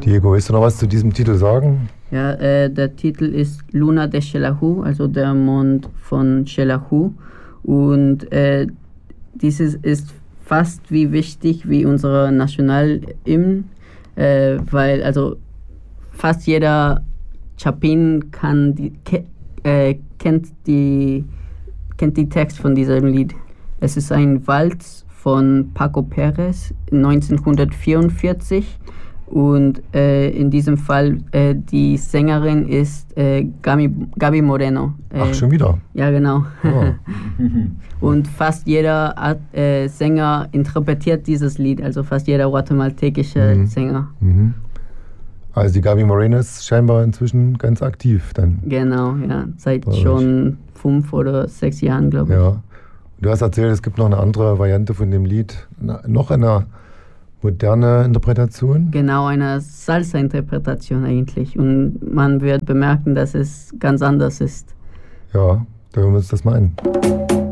Diego, willst du noch was zu diesem Titel sagen? Ja, der Titel ist Luna de Xelajú, also der Mond von Xelajú. Und dieses ist fast wie wichtig wie unser Nationalhymn, weil also fast jeder Chapin kennt die Text von diesem Lied. Es ist ein Walz von Paco Pérez 1944 und in diesem Fall die Sängerin ist Gaby Moreno. Ach, schon wieder? Ja, genau. Oh. Und fast jeder Sänger interpretiert dieses Lied, also fast jeder guatemaltekische Sänger. Mhm. Also die Gaby Moreno ist scheinbar inzwischen ganz aktiv dann. Genau, ja, seit schon 5 oder 6 Jahren, glaube ich. Ja. Du hast erzählt, es gibt noch eine andere Variante von dem Lied, noch eine moderne Interpretation. Genau, eine Salsa-Interpretation eigentlich. Und man wird bemerken, dass es ganz anders ist. Ja, da hören wir uns das mal an.